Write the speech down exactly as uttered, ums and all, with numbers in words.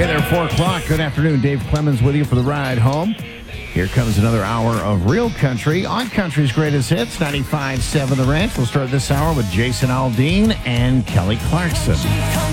Hey there, four o'clock. Good afternoon. Dave Clemens with you for the ride home. Here comes another hour of real country on Country's Greatest Hits, ninety-five point seven The Ranch. We'll start this hour with Jason Aldean and Kelly Clarkson.